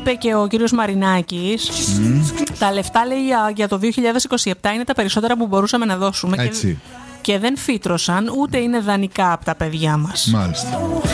είπε και ο κύριος Μαρινάκης, τα λεφτά, λέει, για το 2027 είναι τα περισσότερα που μπορούσαμε να δώσουμε. Έτσι. Και δεν φύτρωσαν, ούτε είναι δανεικά από τα παιδιά μας. Μάλιστα.